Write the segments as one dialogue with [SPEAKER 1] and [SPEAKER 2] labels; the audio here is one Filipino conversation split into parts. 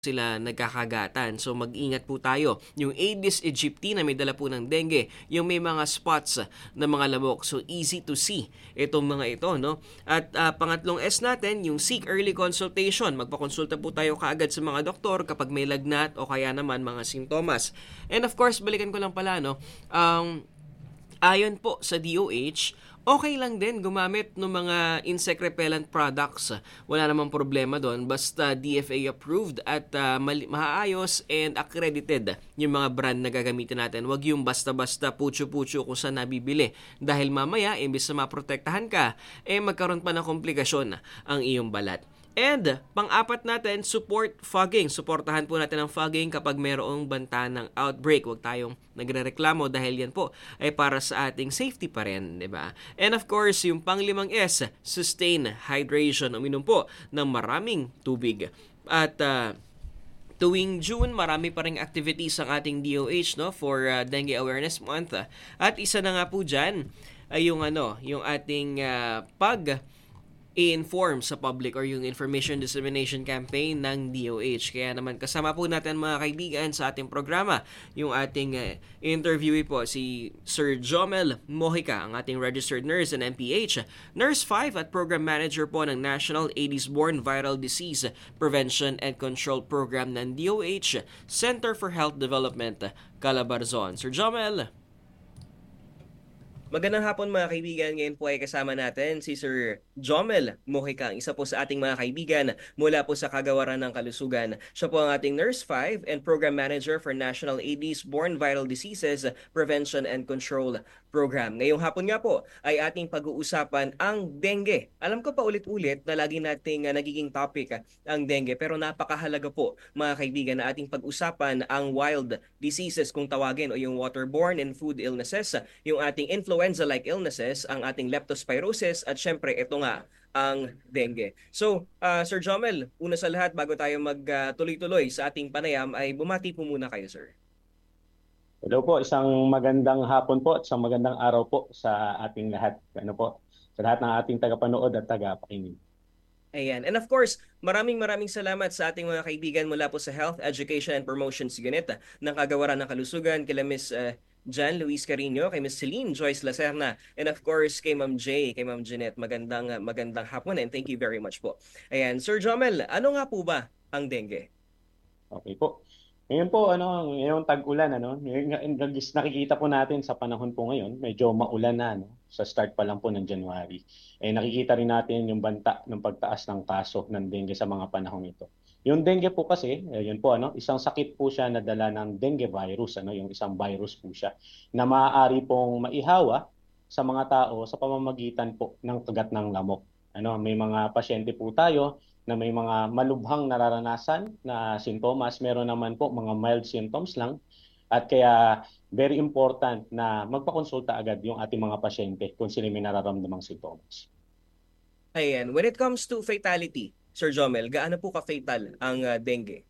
[SPEAKER 1] sila nagkakagatan. So mag-ingat po tayo. Yung Aedes aegypti na may dala po ng dengue, yung may mga spots na mga lamok. So easy to see itong mga ito, no? At pangatlong S natin, yung seek early consultation. Magpakonsulta po tayo kaagad sa mga doktor kapag may lagnat o kaya naman mga sintomas. And of course, balikan ko lang pala, no? Ayon po sa DOH, okay lang din gumamit ng mga insect repellent products. Wala namang problema doon basta DFA approved at maayos and accredited yung mga brand na gagamitin natin. Huwag yung basta-basta putyo-putyo kung saan nabibili. Dahil mamaya, imbis na maprotektahan ka, magkaroon pa ng komplikasyon ang iyong balat. And pang-apat natin, support fogging. Suportahan po natin ang fogging kapag mayroong banta ng outbreak. Huwag tayong nagrereklamo dahil yan po ay para sa ating safety pa rin, di ba? And of course, yung pang-limang S, sustain hydration. Uminom po ng maraming tubig. At tuwing June, marami pa ring activities ang ating DOH, no, for Dengue Awareness Month. At isa na nga po dyan ay yung ating i-inform sa public or yung Information Dissemination Campaign ng DOH. Kaya naman kasama po natin mga kaibigan sa ating programa, yung ating interviewee po, si Sir Jomel Mojica, ang ating registered nurse and MPH, Nurse 5 at Program Manager po ng National Aedes-borne Viral Disease Prevention and Control Program ng DOH, Center for Health Development, Calabarzon. Sir Jomel. Magandang hapon mga kaibigan. Ngayon po ay kasama natin si Sir Jomel Mojica, isa po sa ating mga kaibigan mula po sa Kagawaran ng Kalusugan. Siya po ang ating Nurse 5 and Program Manager for National Aedes-borne Viral Diseases Prevention and Control Program. Ngayong hapon nga po ay ating pag-uusapan ang dengue. Alam ko pa ulit-ulit na lagi nating nagiging topic ang dengue, pero napakahalaga po mga kaibigan na ating pag-usapan ang wild diseases kung tawagin o yung waterborne and food illnesses, yung ating influenza-like illnesses, ang ating leptospirosis at syempre ito nga ang dengue. So, Sir Jomel, una sa lahat bago tayo magtuloy-tuloy sa ating panayam ay bumati po muna kayo, sir.
[SPEAKER 2] Hello po, isang magandang hapon po at isang magandang araw po sa ating lahat. Sa lahat ng ating tagapanood at tagapakinig.
[SPEAKER 1] Ayan. And of course, maraming salamat sa ating mga kaibigan mula po sa Health, Education and Promotions Unit ng Kagawaran ng Kalusugan, kila Miss Jan Luis Carino, kay Miss Celine Joyce Lacerna, and of course kay Ma'am J, kay Ma'am Jeanette. Magandang hapon and thank you very much po. Ayan. Sir Jomel, ano nga po ba ang dengue?
[SPEAKER 2] Okay po. Ngayon po, ngayong tag-ulan, nakikita po natin sa panahon po ngayon, medyo maulan na, sa start pa lang po ng January. Nakikita rin natin yung banta ng pagtaas ng kaso ng dengue sa mga panahong ito. Yung dengue po kasi, yun po, isang sakit po siya na dala ng dengue virus, yung isang virus po siya, na maaari pong maihawa sa mga tao sa pamamagitan po ng kagat ng lamok. May mga pasyente po tayo na may mga malubhang nararanasan na sintomas, meron naman po mga mild symptoms lang. At kaya very important na magpakonsulta agad yung ating mga pasyente kung sino may nararamdamang sintomas.
[SPEAKER 1] Ayan, when it comes to fatality, Sir Jomel, gaano po ka-fatal ang dengue?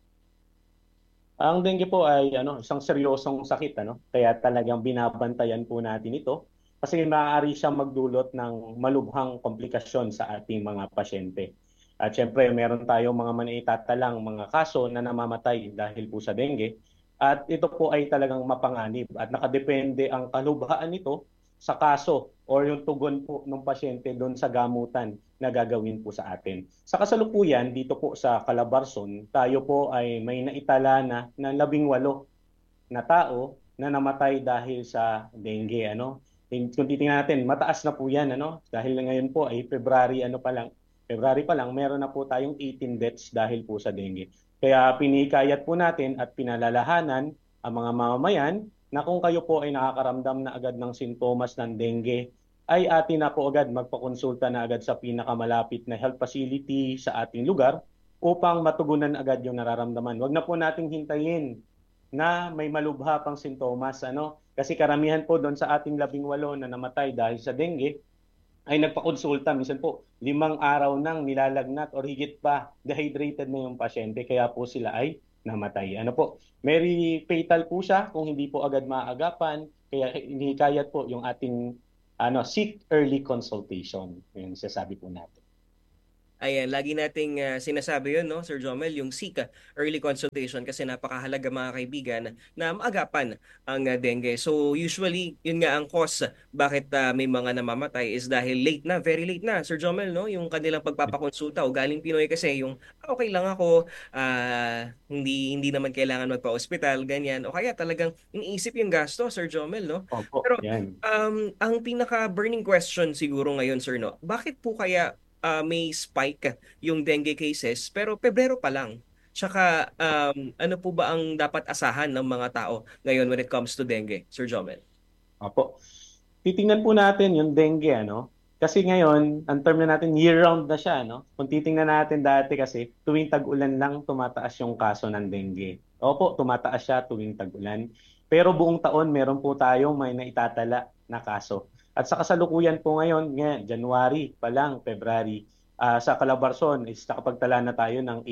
[SPEAKER 2] Ang dengue po ay isang seryosong sakit, kaya talagang binabantayan po natin ito kasi maaari siyang magdulot ng malubhang komplikasyon sa ating mga pasyente. At syempre, meron tayong mga manaitatalang mga kaso na namamatay dahil po sa dengue. At ito po ay talagang mapanganib at nakadepende ang kalubhaan nito sa kaso o yung tugon po ng pasyente doon sa gamutan na gagawin po sa atin. Sa kasalukuyan, dito po sa Calabarzon, tayo po ay may naitala na 18 na tao na namatay dahil sa dengue. Kung titingnan natin, mataas na po yan. Dahil ngayon po ay February pa lang, meron na po tayong 18 deaths dahil po sa dengue. Kaya pinikayat po natin at pinalalahanan ang mga mamamayan na kung kayo po ay nakakaramdam na agad ng sintomas ng dengue, ay atin na po agad magpakonsulta na agad sa pinakamalapit na health facility sa ating lugar upang matugunan agad yung nararamdaman. Huwag na po nating hintayin na may malubha pang sintomas. Kasi karamihan po doon sa ating 18 na namatay dahil sa dengue, ay nagpakonsulta, minsan po 5 araw nang nilalagnat or higit pa, dehydrated na yung pasyente, kaya po sila ay namatay. Very fatal po siya kung hindi po agad maagapan, kaya hinihikayat po yung ating seek early consultation. Yung sasabi po natin.
[SPEAKER 1] Ayan, lagi nating sinasabi yun, no, Sir Jomel, yung seek early consultation kasi napakahalaga mga kaibigan na maagapan ang dengue. So usually, yun nga ang cause bakit may mga namamatay is dahil late na, very late na, Sir Jomel, no? Yung kanilang pagpapakonsulta o galing Pinoy kasi yung okay lang ako, hindi naman kailangan magpa-ospital, ganyan. O kaya talagang iniisip yung gasto, Sir Jomel, no?
[SPEAKER 2] Opo,
[SPEAKER 1] Pero
[SPEAKER 2] yan.
[SPEAKER 1] ang pinaka-burning question siguro ngayon, sir, no? Bakit po kaya may spike yung dengue cases pero Pebrero pa lang? Tsaka ano po ba ang dapat asahan ng mga tao ngayon when it comes to dengue, Sir Jomel?
[SPEAKER 2] Opo. Titingnan po natin yung dengue, ano? Kasi ngayon, ang term na natin, year-round na siya, no? Kung titingnan natin dati kasi, tuwing tag-ulan lang tumataas yung kaso ng dengue. Opo, tumataas siya tuwing tag-ulan. Pero buong taon, meron po tayong may naitatala na kaso. At sa kasalukuyan po ngayon, January pa lang, February, sa Calabarzon is nakapagtala na tayo ng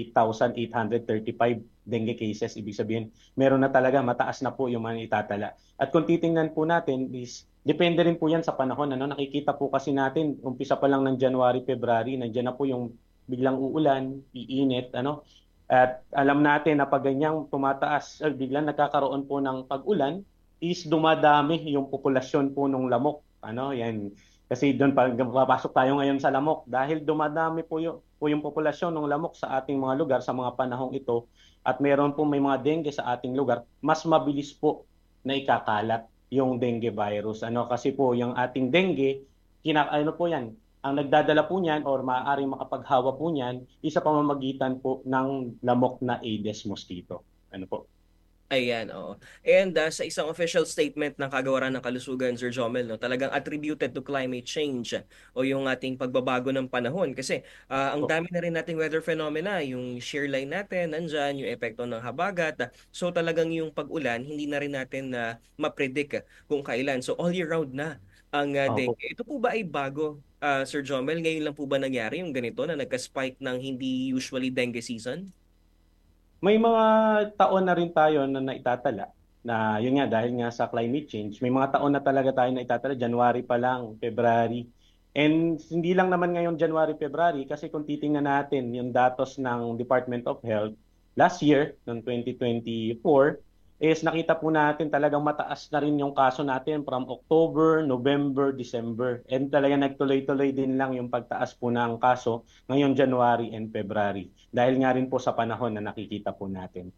[SPEAKER 2] 8,835 dengue cases. Ibig sabihin, meron na talaga, mataas na po yung mga itatala. At kung titingnan po natin is depende rin po yan sa panahon. Ano? Nakikita po kasi natin, umpisa pa lang ng January, February, nandiyan na po yung biglang uulan, iinit, ano? At alam natin na pag ganyang tumataas, biglang nagkakaroon po ng pag-ulan, is dumadami yung populasyon po ng lamok. Ano? Yan. Kasi doon pa papasok tayo ngayon sa lamok dahil dumadami po yung populasyon ng lamok sa ating mga lugar sa mga panahong ito at meron po may mga dengue sa ating lugar, mas mabilis po na ikakalat yung dengue virus. Ano kasi po yung ating dengue, ano po 'yan, ang nagdadala po niyan or maaaring makapaghawa po niyan isa pamamagitan po ng lamok na Aedes mosquito. Ano po?
[SPEAKER 1] Ayan, oo. And sa isang official statement ng Kagawaran ng Kalusugan, Sir Jomel, no, talagang attributed to climate change o yung ating pagbabago ng panahon. Kasi ang
[SPEAKER 2] Po.
[SPEAKER 1] dami na rin nating weather phenomena, yung shear line natin, nandyan, yung epekto ng habagat. So talagang yung pag-ulan, hindi na rin natin ma-predict kung kailan. So all year round na ang dengue.
[SPEAKER 2] Opo.
[SPEAKER 1] Ito po ba ay bago, Sir Jomel? Ngayon lang po ba nangyari yung ganito na nagka-spike ng hindi usually dengue season?
[SPEAKER 2] May mga taon na rin tayo na naitatala na yun nga dahil nga sa climate change, may mga taon na talaga tayo na itatala, January pa lang, February. And hindi lang naman ngayon January, February kasi kung titingnan natin yung datos ng Department of Health last year, noong 2024, is nakita po natin talagang mataas na rin yung kaso natin from October, November, December. And talaga nagtuloy-tuloy din lang yung pagtaas po ng kaso ngayong January and February. Dahil nga rin po sa panahon na nakikita po natin.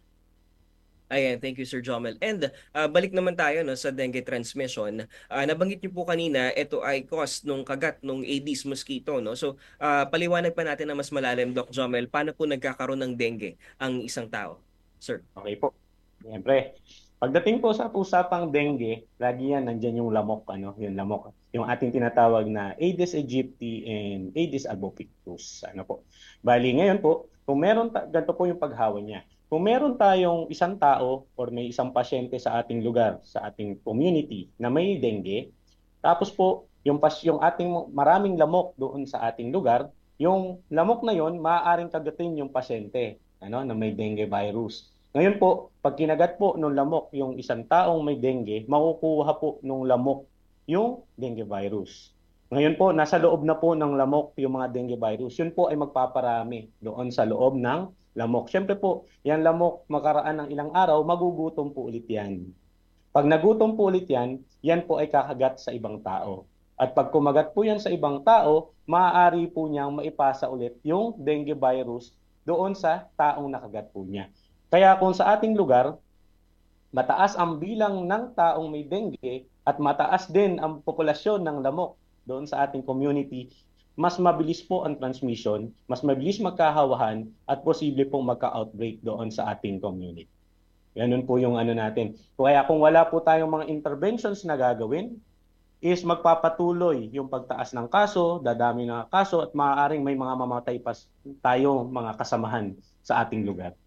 [SPEAKER 1] Ayan, thank you Sir Jomel. And balik naman tayo no sa dengue transmission. Nabanggit niyo po kanina ito ay cause nung kagat nung Aedes mosquito no. So paliwanag pa natin na mas malalim Doc Jomel, paano po nagkakaroon ng dengue ang isang tao? Sir.
[SPEAKER 2] Okay po. Siyempre, pagdating po sa usapang dengue, lagi yan nandiyan yung lamok, ano, yung lamok. Yung ating tinatawag na Aedes aegypti and Aedes albopictus. Ano po. Bali, ngayon po, kung meron, ganito po yung paghawa niya. Kung meron tayong isang tao or may isang pasyente sa ating lugar, sa ating community na may dengue, tapos po, yung ating maraming lamok doon sa ating lugar, yung lamok na yon maaaring kagatin yung pasyente ano, na may dengue virus. Ngayon po, pag kinagat po ng lamok yung isang taong may dengue, makukuha po ng lamok yung dengue virus. Ngayon po, nasa loob na po ng lamok yung mga dengue virus. Yun po ay magpaparami doon sa loob ng lamok. Siyempre po, yan lamok makaraan ng ilang araw, magugutom po ulit yan. Pag nagutom po ulit yan, yan po ay kakagat sa ibang tao. At pag kumagat po yan sa ibang tao, maaari po niyang maipasa ulit yung dengue virus doon sa taong nakagat po niya. Kaya kung sa ating lugar, mataas ang bilang ng taong may dengue at mataas din ang populasyon ng lamok doon sa ating community, mas mabilis po ang transmission, mas mabilis magkahawahan at posible pong magka-outbreak doon sa ating community. Ganun po yung ano natin. Kaya kung wala po tayong mga interventions na gagawin, is magpapatuloy yung pagtaas ng kaso, dadami ng kaso at maaaring may mga mamatay pa tayo mga kasamahan sa ating lugar.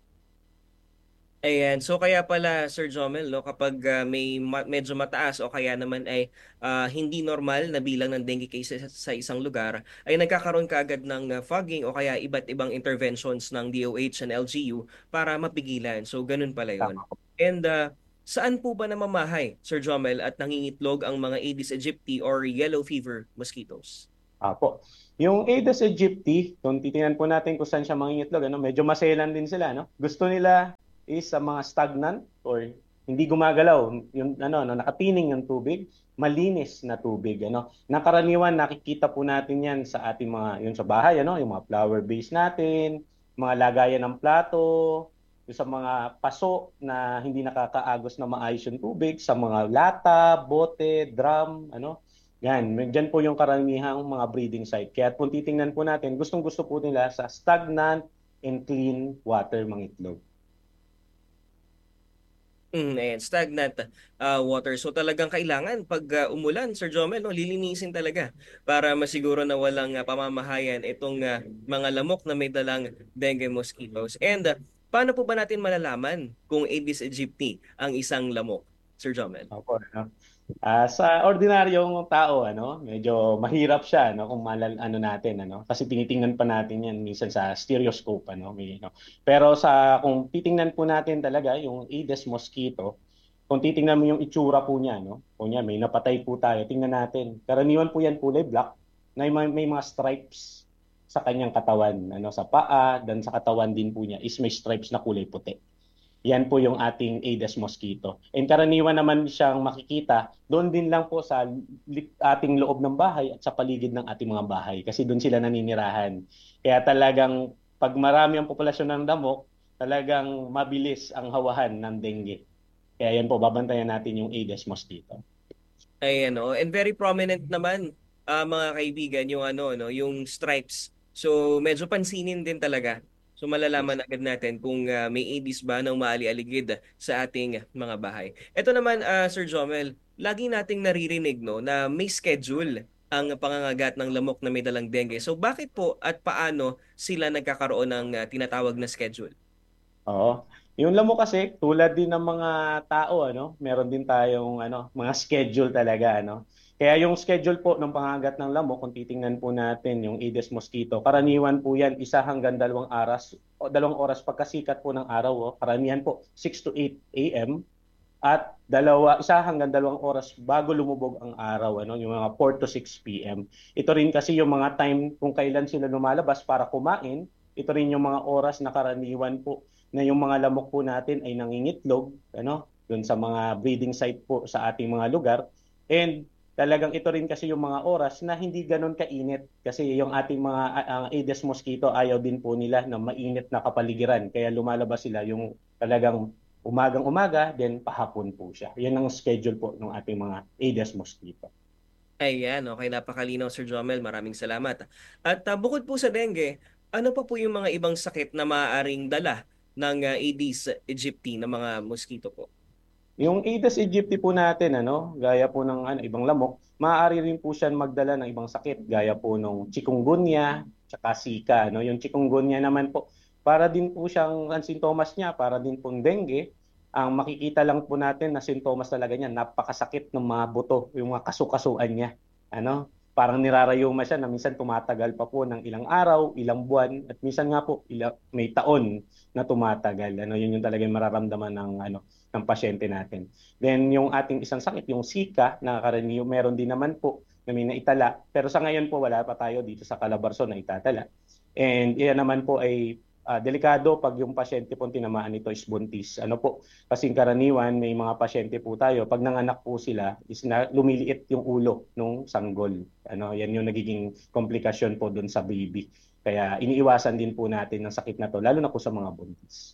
[SPEAKER 1] Ayan, so kaya pala Sir Jomel, no, kapag may medyo mataas o kaya naman ay hindi normal na bilang ng dengue cases sa isang lugar, ay nagkakaroon kaagad ng fogging o kaya iba't ibang interventions ng DOH and LGU para mapigilan. So ganun pala yun.
[SPEAKER 2] Tama po.
[SPEAKER 1] And saan po ba namamahay, Sir Jomel, at nangingitlog ang mga Aedes aegypti or yellow fever mosquitoes?
[SPEAKER 2] Apo. Yung Aedes aegypti, kung titingnan po natin kung saan siya mangingitlog, medyo maselan din sila, no? Gusto nila is sa mga stagnant or hindi gumagalaw, yung nakatining yung tubig, malinis na tubig, Nakaraniwan nakikita po natin 'yan sa ating mga yung sa bahay, yung mga flower vase natin, mga lagayan ng plato, yung sa mga paso na hindi nakakaagos na maayos yung tubig, sa mga lata, bote, drum, yan, dyan po yung karamihang mga breeding site. Kaya kung titingnan po natin, gustong-gusto po nila sa stagnant and clean water mangitlog.
[SPEAKER 1] Ayan, stagnant water. So talagang kailangan pag umulan, Sir Jomel, no, lilinisin talaga para masiguro na walang pamamahayan itong mga lamok na may dalang dengue mosquitoes. And paano po ba natin malalaman kung Aedes aegypti ang isang lamok, Sir Jomel?
[SPEAKER 2] Opo, sa ordinaryong tao, medyo mahirap siya, kung natin, kasi tinitingnan pa natin yan minsan sa stereoscope, Pero kung titingnan po natin talaga yung Aedes mosquito, kung titingnan mo yung itsura po niya, kung may napatay po tayo, tingnan natin. Karaniwan po yan kulay black, na may mga stripes sa kanyang katawan, sa paa, dan sa katawan din po niya is may stripes na kulay puti. Yan po yung ating Aedes mosquito. And karaniwan naman siyang makikita doon din lang po sa ating loob ng bahay at sa paligid ng ating mga bahay kasi doon sila naninirahan. Kaya talagang pag marami ang populasyon ng damok, talagang mabilis ang hawahan ng dengue. Kaya yan po, babantayan natin yung Aedes mosquito.
[SPEAKER 1] Ayan, no? And very prominent naman, mga kaibigan, yung yung stripes. So medyo pansinin din talaga. So
[SPEAKER 2] Yes.
[SPEAKER 1] malalaman agad natin kung may Aedes ba ng maali-aligid sa ating mga bahay. Ito naman, Sir Jomel, lagi nating naririnig, no, na may schedule ang pangangagat ng lamok na may dalang dengue. So bakit po at paano sila nagkakaroon ng tinatawag na schedule?
[SPEAKER 2] Oo. Yung lamok kasi tulad din ng mga tao, meron din tayong mga schedule talaga, Kaya yung schedule po ng pangagat ng lamok, kung titingnan po natin yung Aedes mosquito, karaniwan po yan 1 hanggang 2 oras o 2 oras pagkasikat po ng araw, karamihan po 6 to 8 a.m. at 1 hanggang 2 oras bago lumubog ang araw, yung mga 4 to 6 p.m. Ito rin kasi yung mga time kung kailan sila lumalabas para kumain. Ito rin yung mga oras na karaniwan po na yung mga lamok po natin ay nangingitlog, doon sa mga breeding site po sa ating mga lugar. And talagang ito rin kasi yung mga oras na hindi ganoon kainit kasi yung ating mga Aedes mosquito ayaw din po nila na mainit na kapaligiran. Kaya lumalabas sila yung talagang umagang-umaga, then pahapon po siya. Yan ang schedule po ng ating mga Aedes mosquito.
[SPEAKER 1] Ayan, okay, napakalinaw Sir Jomel, maraming salamat. At bukod po sa dengue, ano pa po yung mga ibang sakit na maaaring dala ng Aedes aegypti na mga mosquito po?
[SPEAKER 2] Yung Aedes aegypti po natin, gaya po ng ibang lamok, maaari rin po siyan magdala ng ibang sakit, gaya po ng chikungunya, tsaka Zika. Yung chikungunya naman po, para din po siyang, ang sintomas niya, para din pong dengue, ang makikita lang po natin na sintomas talaga niya, napakasakit ng mga buto, yung mga kasukasuan niya. Parang nirarayuma siya na minsan tumatagal pa po ng ilang araw, ilang buwan, at minsan nga po may taon na tumatagal. Yun yung talagang mararamdaman ng pasyente natin. Then yung ating isang sakit, yung Zika, na karaniyo meron din naman po na may naitala. Pero sa ngayon po wala pa tayo dito sa Calabarzon na itatala. And yan naman po ay delikado pag yung pasyente po tinamaan nito is buntis. Kasi karaniwan may mga pasyente po tayo, pag nanganak po sila, is lumiliit yung ulo ng sanggol. Yan yung nagiging komplikasyon po doon sa baby. Kaya iniiwasan din po natin ng sakit na to, lalo na po sa mga buntis.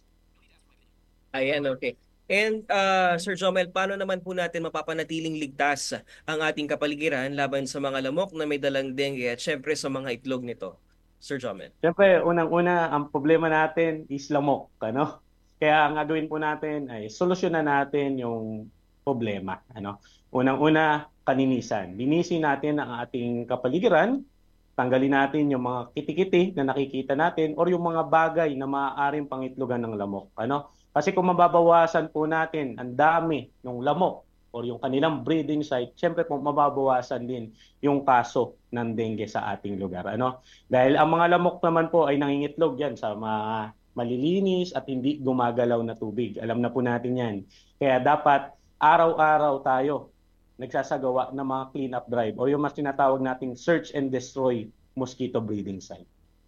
[SPEAKER 1] Ayan, okay. And Sir Jomel, paano naman po natin mapapanatiling ligtas ang ating kapaligiran laban sa mga lamok na may dalang dengue at syempre sa mga itlog nito, Sir Jomel?
[SPEAKER 2] Siyempre, unang-una, ang problema natin is lamok, Kaya ang gagawin po natin ay solusyonan natin yung problema, Unang-una, kaninisan. Linisin natin ang ating kapaligiran, tanggalin natin yung mga kitikiti na nakikita natin or yung mga bagay na maaaring pangitlogan ng lamok, Kasi kung mababawasan po natin ang dami ng lamok or yung kanilang breeding site, siyempre po mababawasan din yung kaso ng dengue sa ating lugar, Dahil ang mga lamok naman po ay nangingitlog yan sa mga malilinis at hindi gumagalaw na tubig. Alam na po natin yan. Kaya dapat araw-araw tayo nagsasagawa ng mga cleanup drive o yung mas tinatawag nating search and destroy mosquito breeding site.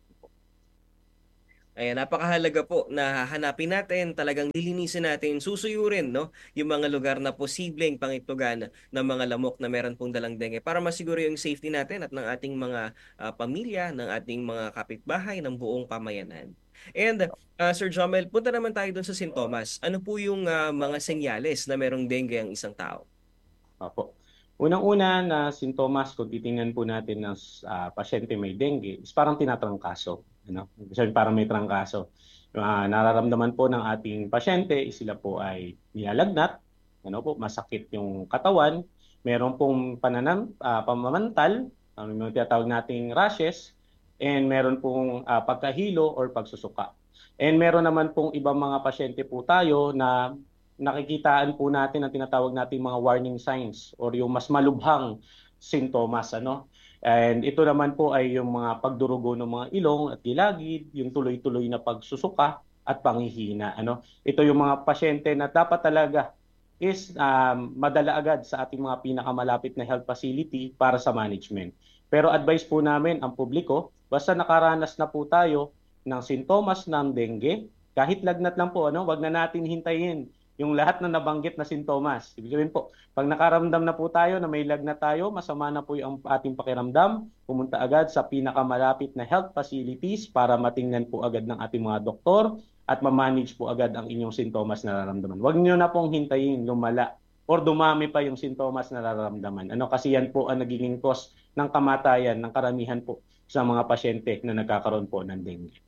[SPEAKER 1] Ayan, napakahalaga po na hanapin natin, talagang lilinisin natin, susuyurin, no, yung mga lugar na posibleng pangitlugan ng mga lamok na meron pong dalang dengue para masiguro yung safety natin at ng ating mga pamilya, ng ating mga kapitbahay, ng buong pamayanan. And Sir Jomel, punta naman tayo dun sa sintomas. Ano po yung mga senyales na merong dengue ang isang tao?
[SPEAKER 2] Opo. Unang-una na sintomas kung titingnan po natin ng pasyente may dengue is parang tinatrangkaso. Ano? Kasi parang may trangkaso. Nararamdaman po ng ating pasyente sila po ay nilalagnat, ano po, masakit yung katawan, meron pong pamamantal, ano yung tinatawag nating rashes, and meron pong pagkahilo or pagsusuka. And meron naman pong ibang mga pasyente po tayo na nakikitaan po natin ang tinatawag nating mga warning signs or yung mas malubhang sintomas, ano. And ito naman po ay yung mga pagdurugo ng mga ilong at gilagid, yung tuloy-tuloy na pagsusuka at panghihina, ano. Ito yung mga pasyente na dapat talaga is madala agad sa ating mga pinakamalapit na health facility para sa management. Pero advice po namin ang publiko, basta nakaranas na po tayo ng sintomas ng dengue, kahit lagnat lang po, ano, wag na natin hintayin yung lahat na nabanggit na sintomas. Ibig sabihin po, pag nakaramdam na po tayo na may lagnat tayo, masama na po yung ating pakiramdam, pumunta agad sa pinakamalapit na health facilities para matingnan po agad ng ating mga doktor at ma-manage po agad ang inyong sintomas na nararamdaman. Huwag niyo na pong hintayin lumala or dumami pa yung sintomas na nararamdaman. Ano, kasi yan po ang nagiging cause ng kamatayan ng karamihan po sa mga pasyente na nagkakaroon po ng dengue.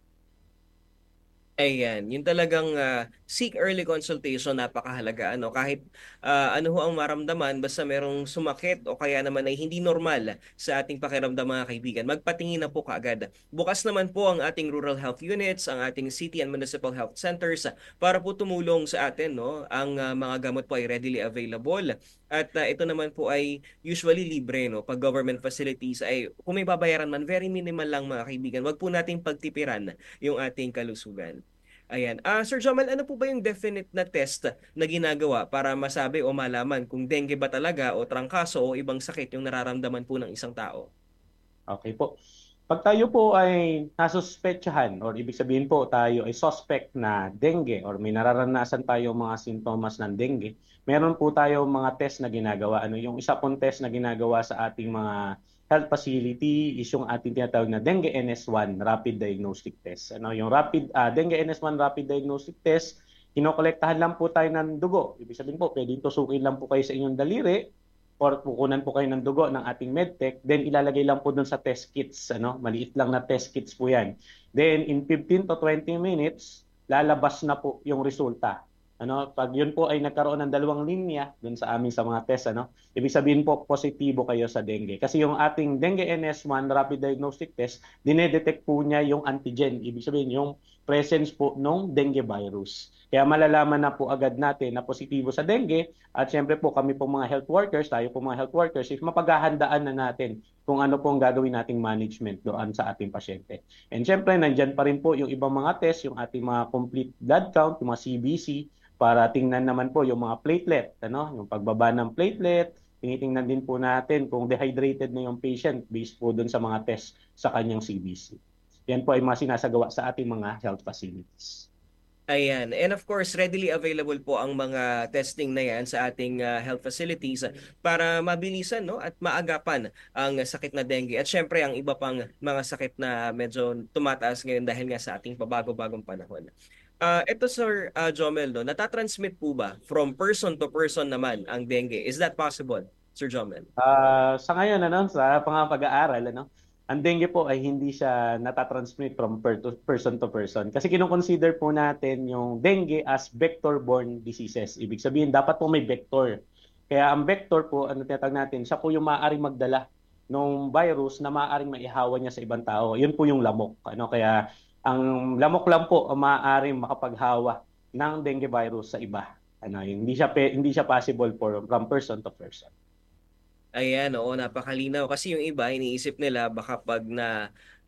[SPEAKER 1] Ayan, yung talagang seek early consultation napakahalaga ano kahit ano ho ang maramdaman basta merong sumakit o kaya naman ay hindi normal sa ating pakiramdam mga kaibigan, magpatingin na po kaagad. Bukas naman po ang ating rural health units, ang ating city and municipal health centers para po tumulong sa atin no. Ang mga gamot po ay readily available at ito naman po ay usually libre no. Pag government facilities ay kung may babayaran man very minimal lang mga kaibigan. Wag po nating pagtipiran yung ating kalusugan. Ayan. Sir Jomel, ano po ba yung definite na test na ginagawa para masabi o malaman kung dengue ba talaga o trangkaso o ibang sakit yung nararamdaman po ng isang tao?
[SPEAKER 2] Okay po. Pag tayo po ay nasuspetsahan or ibig sabihin po tayo ay suspect na dengue or may nararanasan tayo mga sintomas ng dengue, meron po tayo mga test na ginagawa. Ano yung isa pong test na ginagawa sa ating mga health facility is yung ating tinatawag na dengue NS1 rapid diagnostic test. Ano yung dengue NS1 rapid diagnostic test, kinokolektahan lang po tayo ng dugo. Ibig sabihin po, pwedeng tusukin lang po kayo sa inyong daliri or kukunan po kayo ng dugo ng ating medtech, then ilalagay lang po dun sa test kits, ano? Maliit lang na test kits po yan. Then in 15 to 20 minutes, lalabas na po yung resulta. Ano, pag yun po ay nagkaroon ng dalawang linya dun sa amin sa mga test, ano, ibig sabihin po positibo kayo sa dengue. Kasi yung ating dengue NS1 rapid diagnostic test, dinedetect po niya yung antigen. Ibig sabihin yung presence po ng dengue virus. Kaya malalaman na po agad natin na positibo sa dengue at syempre po kami po mga health workers, tayo po mga health workers, if mapaghahandaan na natin kung ano po ang gagawin nating management doon sa ating pasyente. And syempre, nandyan pa rin po yung ibang mga test, yung ating mga complete blood count, yung mga CBC, para tingnan naman po yung mga platelet, ano, yung pagbaba ng platelet, tinitingnan din po natin kung dehydrated na yung patient based po doon sa mga test sa kanyang CBC. Yan po ay mga sinasagawa sa ating mga health facilities.
[SPEAKER 1] Ayan. And of course, readily available po ang mga testing na yan sa ating health facilities para mabilisan no at maagapan ang sakit na dengue. At syempre, ang iba pang mga sakit na medyo tumataas ngayon dahil nga sa ating pabago-bagong panahon. Ito Sir Jomel, no, natatransmit po ba from person to person naman ang dengue? Is that possible, Sir Jomel?
[SPEAKER 2] Sa ngayon, ano, sa mga pag-aaral, ano, ang dengue po ay hindi siya natatransmit from person to person. Kasi kinoconsider po natin yung dengue as vector-borne diseases. Ibig sabihin, dapat po may vector. Kaya ang vector po, ano tinatawag natin, siya po yung maaaring magdala ng virus na maaaring maihawa niya sa ibang tao. Yun po yung lamok. Ano, kaya ang lamok lang po ang maaaring makapaghawa ng dengue virus sa iba. Ano, hindi siya possible from person to person.
[SPEAKER 1] Ayan, oo, napakalinaw. Kasi yung iba, iniisip nila baka pag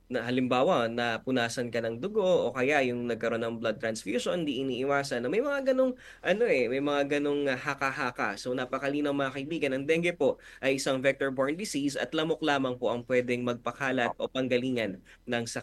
[SPEAKER 1] na halimbawa napunasan ka ng dugo o kaya yung nagkaroon ng blood transfusion, di iniiwasan na may mga ganong may mga ganong haka-haka. So napakalinaw mga kaibigan, ang dengue po ay isang vector-borne disease at lamok lamang po ang pwedeng magpakalat o panggalingan ng